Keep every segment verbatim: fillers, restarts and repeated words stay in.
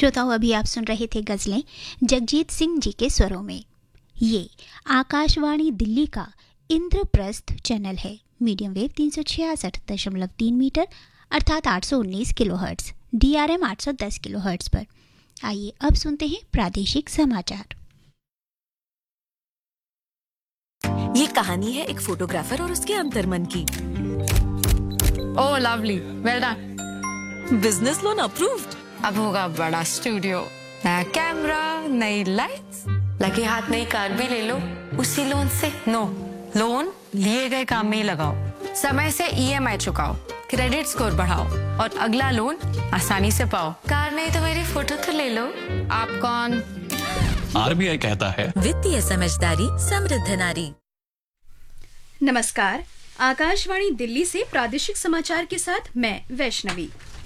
श्रोताओं, अभी आप सुन रहे थे गजलें जगजीत सिंह जी के स्वरों में। ये आकाशवाणी दिल्ली का इंद्रप्रस्थ चैनल है। मीडियम वेव तीन सौ छियासठ दशमलव तीन मीटर अर्थात आठ सौ उन्नीस kilo hertz, D R M आठ सौ दस किलो हर्ट्स पर। आइए अब सुनते हैं प्रादेशिक समाचार। ये कहानी है एक फोटोग्राफर और उसके अंतर्मन की। ओह lovely, well done. Business loan approved. अब होगा बड़ा स्टूडियो, नया कैमरा, नई लाइट्स, लगे हाथ नई कार भी ले लो उसी लोन से। नो, लोन लिए गए काम में ही लगाओ, समय से ई एम आई चुकाओ, क्रेडिट स्कोर बढ़ाओ और अगला लोन आसानी से पाओ। कार नहीं तो मेरी फोटो तो ले लो। आप कौन? आर बी आई कहता है, वित्तीय समझदारी समृद्ध नारी। नमस्कार, आकाशवाणी दिल्ली से प्रादेशिक समाचार के साथ मैं वैष्णवी।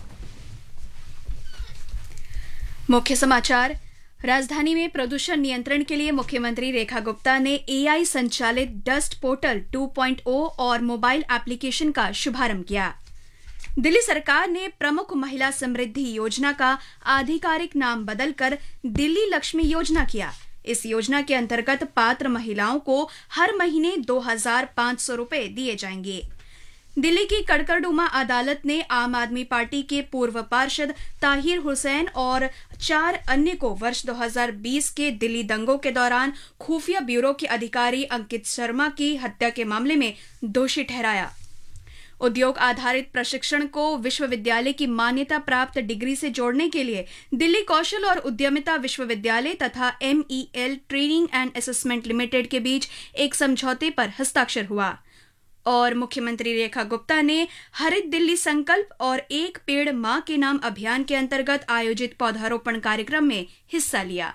मुख्य समाचार। राजधानी में प्रदूषण नियंत्रण के लिए मुख्यमंत्री रेखा गुप्ता ने ए आई संचालित डस्ट पोर्टल टू पॉइंट ओ और मोबाइल एप्लीकेशन का शुभारंभ किया। दिल्ली सरकार ने प्रमुख महिला समृद्धि योजना का आधिकारिक नाम बदलकर दिल्ली लक्ष्मी योजना किया। इस योजना के अंतर्गत पात्र महिलाओं को हर महीने दो हजार पांच सौ रुपए दिए जाएंगे। दिल्ली की कड़कड़डुमा अदालत ने आम आदमी पार्टी के पूर्व पार्षद ताहिर हुसैन और चार अन्य को वर्ष दो हजार बीस के दिल्ली दंगों के दौरान खुफिया ब्यूरो के अधिकारी अंकित शर्मा की हत्या के मामले में दोषी ठहराया। उद्योग आधारित प्रशिक्षण को विश्वविद्यालय की मान्यता प्राप्त डिग्री से जोड़ने के लिए दिल्ली कौशल और उद्यमिता विश्वविद्यालय तथा M E L training and assessment limited के बीच एक समझौते पर हस्ताक्षर हुआ। और मुख्यमंत्री रेखा गुप्ता ने हरित दिल्ली संकल्प और एक पेड़ मां के नाम अभियान के अंतर्गत आयोजित पौधारोपण कार्यक्रम में हिस्सा लिया।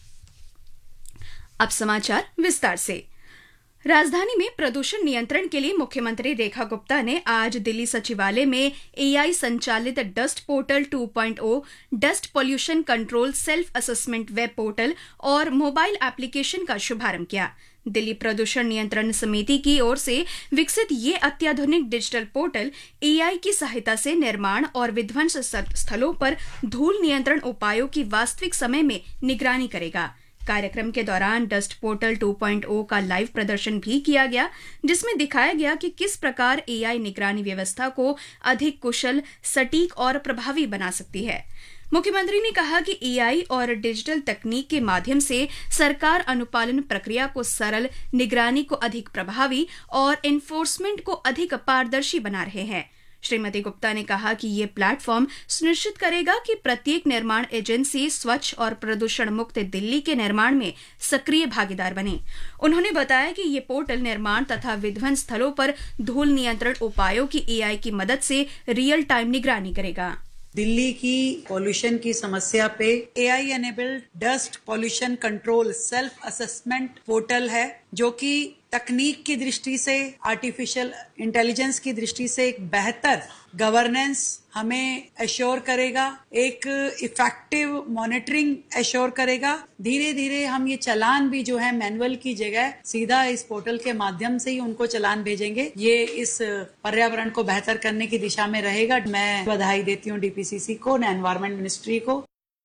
अब समाचार विस्तार से। राजधानी में प्रदूषण नियंत्रण के लिए मुख्यमंत्री रेखा गुप्ता ने आज दिल्ली सचिवालय में ए आई संचालित डस्ट पोर्टल टू पॉइंट ओ, dust pollution control self assessment web portal और मोबाइल एप्लीकेशन का शुभारंभ किया। दिल्ली प्रदूषण नियंत्रण समिति की ओर से विकसित ये अत्याधुनिक डिजिटल पोर्टल ए आई की सहायता से निर्माण और विध्वंस स्थलों पर धूल नियंत्रण उपायों की वास्तविक समय में निगरानी करेगा। कार्यक्रम के दौरान डस्ट पोर्टल टू पॉइंट ओ का लाइव प्रदर्शन भी किया गया, जिसमें दिखाया गया कि किस प्रकार ए आई निगरानी व्यवस्था को अधिक कुशल, सटीक और प्रभावी बना सकती है। मुख्यमंत्री ने कहा कि ए आई और डिजिटल तकनीक के माध्यम से सरकार अनुपालन प्रक्रिया को सरल, निगरानी को अधिक प्रभावी और एनफोर्समेंट को अधिक पारदर्शी बना रहे हैं। श्रीमती गुप्ता ने कहा कि ये प्लेटफॉर्म सुनिश्चित करेगा कि प्रत्येक निर्माण एजेंसी स्वच्छ और प्रदूषण मुक्त दिल्ली के निर्माण में सक्रिय भागीदार बने। उन्होंने बताया कि ये पोर्टल निर्माण तथा विध्वंस स्थलों पर धूल नियंत्रण उपायों की ए आई की मदद से रियल टाइम निगरानी करेगा। दिल्ली की पॉल्यूशन की समस्या पे ए आई enabled dust pollution control self assessment portal है, जो कि तकनीक की दृष्टि से, आर्टिफिशियल इंटेलिजेंस की दृष्टि से एक बेहतर गवर्नेंस हमें एश्योर करेगा, एक इफेक्टिव मॉनिटरिंग एश्योर करेगा। धीरे धीरे हम ये चालान भी जो है मैनुअल की जगह सीधा इस पोर्टल के माध्यम से ही उनको चालान भेजेंगे। ये इस पर्यावरण को बेहतर करने की दिशा में रहेगा। मैं बधाई देती हूँ डी पी सी सी को, एनवायरमेंट मिनिस्ट्री को।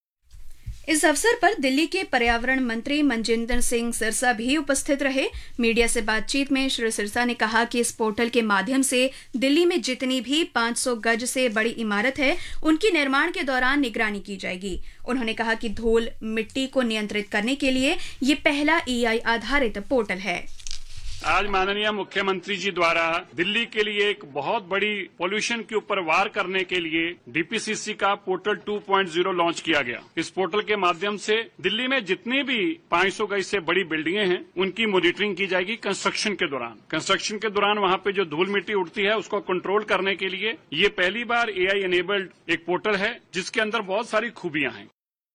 इस अवसर पर दिल्ली के पर्यावरण मंत्री मनजिंदर सिंह सिरसा भी उपस्थित रहे। मीडिया से बातचीत में श्री सिरसा ने कहा कि इस पोर्टल के माध्यम से दिल्ली में जितनी भी पांच सौ गज से बड़ी इमारत है, उनकी निर्माण के दौरान निगरानी की जाएगी। उन्होंने कहा कि धूल, मिट्टी को नियंत्रित करने के लिए ये पहला ए आई आधारित पोर्टल है। आज माननीय मुख्यमंत्री जी द्वारा दिल्ली के लिए एक बहुत बड़ी पॉल्यूशन के ऊपर वार करने के लिए डी पी सी सी का पोर्टल टू पॉइंट ओ लॉन्च किया गया। इस पोर्टल के माध्यम से दिल्ली में जितनी भी पांच सौ गज से बड़ी बिल्डिंगें हैं, उनकी मॉनिटरिंग की जाएगी कंस्ट्रक्शन के दौरान। कंस्ट्रक्शन के दौरान वहां पे जो धूल मिट्टी उड़ती है, उसको कंट्रोल करने के लिए ये पहली बार ए आई एनेबल्ड एक पोर्टल है, जिसके अंदर बहुत सारी खूबियां हैं।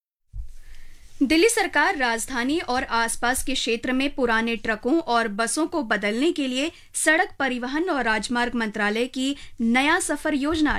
दिल्ली सरकार राजधानी और आसपास के क्षेत्र में पुराने ट्रकों और बसों को बदलने के लिए सड़क परिवहन और राजमार्ग मंत्रालय की नया सफर योजना